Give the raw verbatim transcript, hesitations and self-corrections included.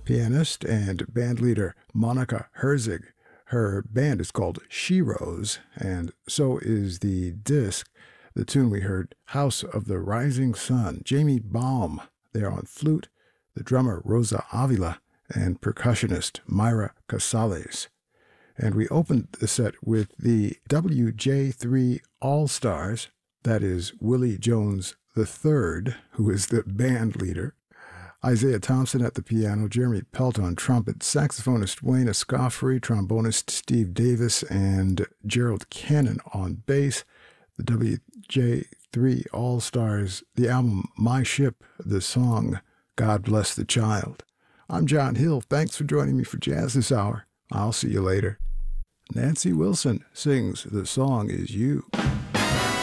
pianist and bandleader Monica Herzig. Her band is called She Rose, and so is the disc. The tune we heard, House of the Rising Sun. Jamie Baum there on flute, the drummer Rosa Avila, and percussionist Myra Casales. And we opened the set with the W J three All-Stars. That is Willie Jones the third, who is the band leader. Isaiah Thompson at the piano, Jeremy Pelt on trumpet, saxophonist Wayne Escoffrey, trombonist Steve Davis, and Gerald Cannon on bass. The W J three All-Stars, the album My Ship, the song God Bless the Child. I'm John Hill. Thanks for joining me for Jazz this hour. I'll see you later. Nancy Wilson sings The Song Is You.